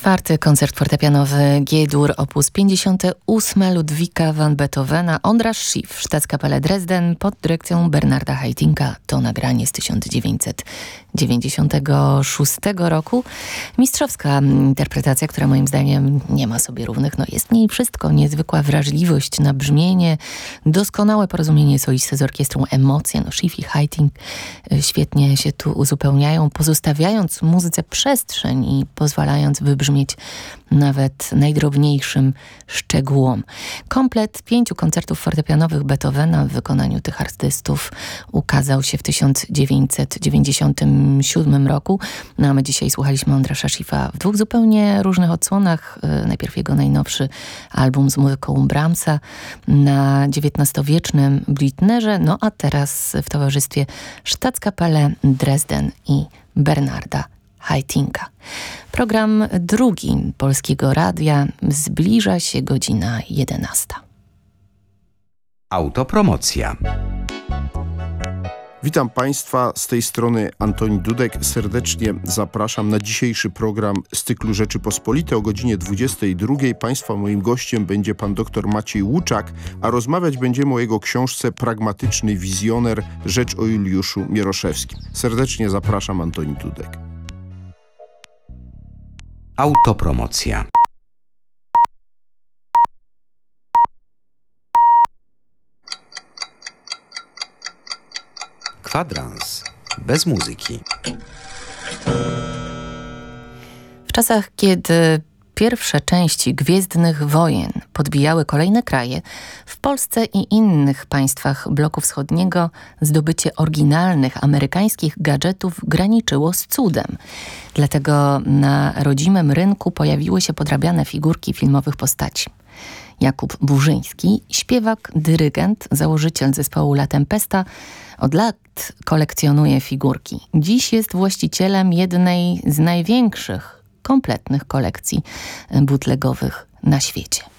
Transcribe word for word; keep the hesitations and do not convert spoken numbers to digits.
Czwarty koncert fortepianowy G-dur opus pięćdziesiąty ósmy Ludwika van Beethovena, Ondra Schiff, Staatskapelle Dresden pod dyrekcją Bernarda Haitynka. To nagranie z tysiąc dziewięćset dziewięćdziesiątego szóstego roku. Mistrzowska interpretacja, która moim zdaniem nie ma sobie równych. No jest w niej wszystko. Niezwykła wrażliwość na brzmienie, doskonałe porozumienie solisty z orkiestrą, emocje. No Schiff i Haitink świetnie się tu uzupełniają, pozostawiając muzyce przestrzeń i pozwalając wybrzmieć nawet najdrobniejszym szczegółom. Komplet pięciu koncertów fortepianowych Beethovena w wykonaniu tych artystów ukazał się w tysiąc dziewięćset dziewięćdziesiątym siódmym roku. No a my dzisiaj słuchaliśmy Ondrasza Schiffa w dwóch zupełnie różnych odsłonach. Najpierw jego najnowszy album z muzyką Brahmsa na dziewiętnastowiecznym Blitnerze, no a teraz w towarzystwie Staatskapelle Dresden i Bernarda Haitynka. Program drugi Polskiego Radia. Zbliża się godzina jedenasta. Autopromocja. Witam Państwa, z tej strony Antoni Dudek. Serdecznie zapraszam na dzisiejszy program z cyklu Rzeczypospolite o godzinie dwudziestej drugiej. Państwa moim gościem będzie pan dr Maciej Łuczak, a rozmawiać będziemy o jego książce Pragmatyczny wizjoner. Rzecz o Juliuszu Mieroszewskim. Serdecznie zapraszam, Antoni Dudek. Autopromocja. Kwadrans bez muzyki. W czasach, kiedy pierwsze części Gwiezdnych Wojen podbijały kolejne kraje, w Polsce i innych państwach bloku wschodniego zdobycie oryginalnych amerykańskich gadżetów graniczyło z cudem. Dlatego na rodzimym rynku pojawiły się podrabiane figurki filmowych postaci. Jakub Burzyński, śpiewak, dyrygent, założyciel zespołu La Tempesta, od lat kolekcjonuje figurki. Dziś jest właścicielem jednej z największych kompletnych kolekcji bootlegowych na świecie.